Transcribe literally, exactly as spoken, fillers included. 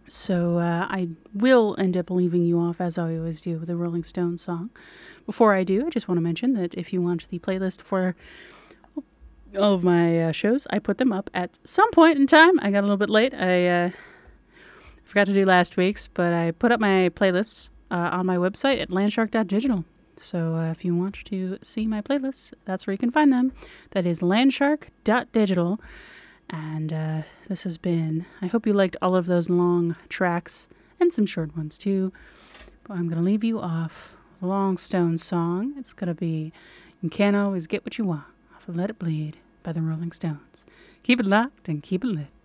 So uh, I will end up leaving you off, as I always do, with a Rolling Stones song. Before I do, I just want to mention that if you want the playlist for all of my uh, shows, I put them up at some point in time. I got a little bit late. I uh, forgot to do last week's, but I put up my playlists uh, on my website at landshark dot digital. So uh, if you want to see my playlists, that's where you can find them. That is landshark dot digital. And uh, this has been, I hope you liked all of those long tracks and some short ones too. But I'm going to leave you off with a long Stones song. It's going to be You Can't Always Get What You Want off of Let It Bleed by the Rolling Stones. Keep it locked and keep it lit.